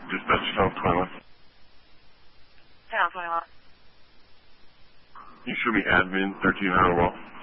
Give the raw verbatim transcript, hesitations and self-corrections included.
Dispatch South twenty-one. South twenty-one. You should be admin thirteen hundred well.